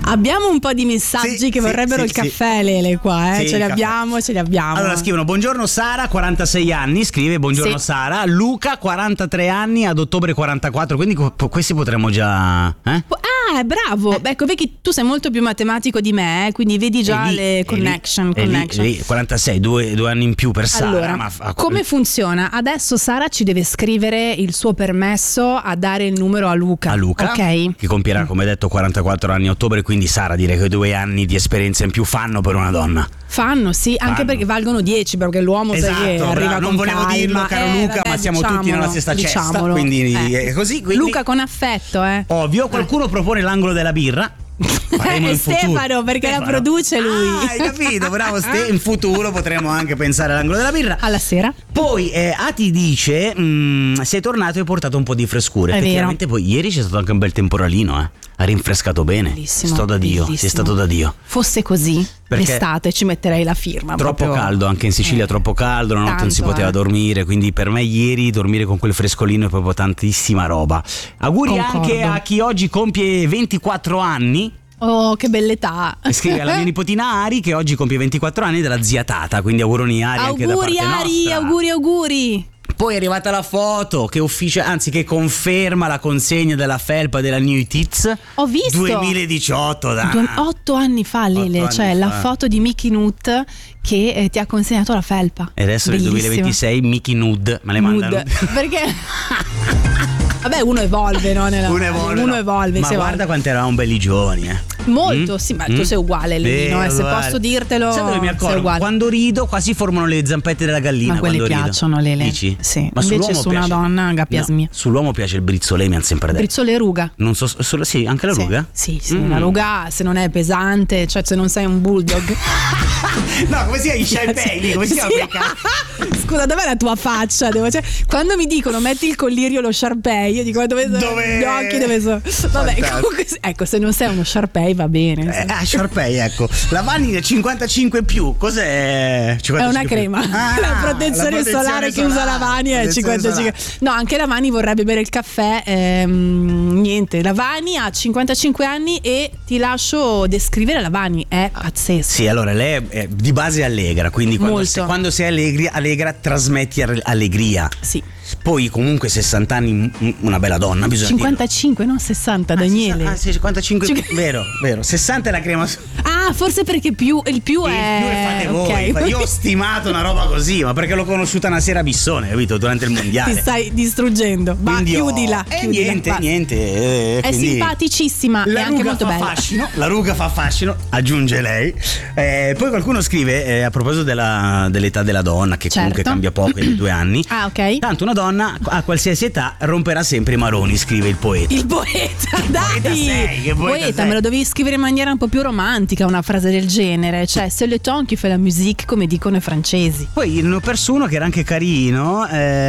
Abbiamo un po' di messaggi che vorrebbero il caffè, Lele, qua, Sì, ce li abbiamo. Allora scrivono: buongiorno Sara, 46 anni, scrive buongiorno Sara. Luca, 43 anni, ad ottobre 44, quindi questi potremmo già bravo. Ecco, vedi, tu sei molto più matematico di me, quindi vedi già le connection. 46, due anni in più per Sara. Allora, come funziona? Adesso Sara ci deve scrivere il suo permesso a dare il numero a Luca, ok? Che compierà, come detto, 44 anni a ottobre, quindi Sara, direi che 2 anni di esperienza in più fanno per una donna. Fanno, sì, anche perché valgono 10, perché l'uomo sai che arriva non con volevo calma. dirlo, caro Luca, ma siamo tutti nella stessa cesta, quindi è così. Quindi, Luca con affetto, ovvio, qualcuno propone l'angolo della birra. Stefano, perché la produce lui. Hai capito, bravo in futuro potremo anche pensare all'angolo della birra alla sera. Poi Ati dice sei tornato e hai portato un po' di frescura. Effettivamente poi ieri c'è stato anche un bel temporalino, ha rinfrescato bene. Bellissimo, sto da Dio, sei stato da Dio. Fosse così l'estate ci metterei la firma. Troppo caldo, anche in Sicilia troppo caldo, la notte non si poteva dormire, quindi per me ieri dormire con quel frescolino è proprio tantissima roba. Auguri anche a chi oggi compie 24 anni. Oh, che bella età. Scrive alla mia nipotina Ari che oggi compie 24 anni della zia Tata, quindi auguroni Ari anche da parte nostra. Auguri. Poi è arrivata la foto che che conferma la consegna della felpa della New Tits. Ho visto 2018 8 anni fa, Lele, cioè la foto di Mickey Nude che ti ha consegnato la felpa. E adesso nel 2026 Mickey Nude me le mandano. Perché vabbè, uno evolve, no? Uno evolve. Ma guarda quanto eravamo belli giovani, Molto, sì, ma tu sei uguale, Lino, se posso dirtelo. Sai dove mi accorgo? Sei uguale. Quando rido quasi formano le zampette della gallina. Ma quelle piacciono, Lele. Dici? Sì. Ma invece su una donna gappiasmia. Sull'uomo piace il brizzolè, mi hanno sempre detto. Brizzolè e ruga. Non so, sì, anche la ruga? Sì, la ruga se non è pesante, cioè se non sei un bulldog. No, come si chiama? I Sharpei, come si chiama? Scusa, dov'è la tua faccia? Quando mi dicono metti il collirio e lo Sharpei, io dico dove gli occhi dove sono. Vabbè, comunque, ecco, se non sei uno Sharpei va bene. Sharpei, ecco. La Vanni 55 più, cos'è? 55 è una crema. La protezione solare che usa la Vani è 55. No, anche la Vani vorrebbe bere il caffè. Niente, la Vani ha 55 anni e ti lascio descrivere la Vani, è pazzesco. Sì, allora lei è di base allegra, quindi quando sei allegra trasmetti allegria. Sì. Poi comunque 60 anni, una bella donna, bisogna 55, non 60, Daniele. 55, vero. 60 è la crema. Forse perché il più è fate voi. Io ho stimato una roba così, ma perché l'ho conosciuta una sera a Bissone, capito? Durante il mondiale. Ti stai distruggendo. Chiudila. Niente. È simpaticissima e anche molto bella. La ruga fa fascino, aggiunge lei. Poi qualcuno scrive a proposito dell'età della donna, che comunque cambia poco in 2 anni. Ok. Tanto una donna a qualsiasi età romperà sempre i maroni, scrive il poeta. Il poeta, dai! Che poeta, me lo dovevi scrivere in maniera un po' più romantica, una frase del genere. Cioè, c'est le temps qui fait la musique, come dicono i francesi. Poi ne ho perso uno che era anche carino.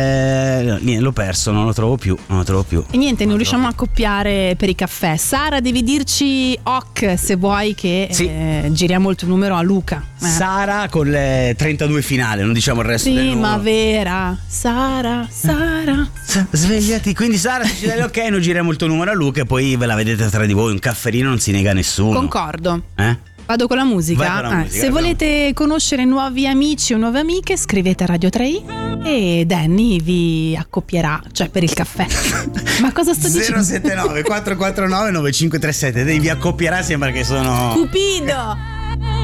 L'ho perso, non lo trovo più. E niente, non riusciamo a accoppiare per i caffè. Sara, devi dirci ok se vuoi che giriamo il tuo numero a Luca. Sara con le 32 finale, non diciamo il resto del numero. Primavera, Sara. Svegliati. Quindi Sara dice dai, ok, noi giriamo il tuo numero a Luca e poi ve la vedete tra di voi. Un cafferino non si nega a nessuno. Concordo. Vado con la musica. Se volete conoscere nuovi amici o nuove amiche, scrivete a Radio 3i e Danny vi accoppierà, cioè per il caffè. Ma cosa sto dicendo? 079 449 9537. Devi accoppierà, sembra che sono Cupido.